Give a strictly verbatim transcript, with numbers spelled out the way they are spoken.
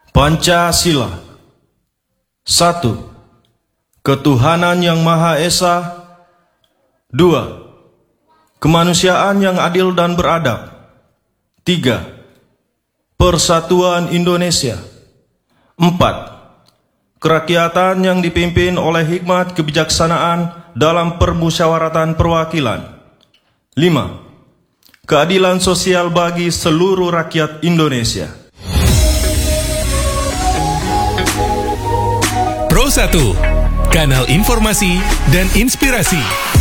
Pancasila. Satu, ketuhanan yang Maha Esa. Dua, kemanusiaan yang adil dan beradab. Tiga, persatuan Indonesia. Empat, kerakyatan yang dipimpin oleh hikmat kebijaksanaan dalam permusyawaratan perwakilan. Lima, keadilan sosial bagi seluruh rakyat Indonesia. Pro satu, kanal informasi dan inspirasi.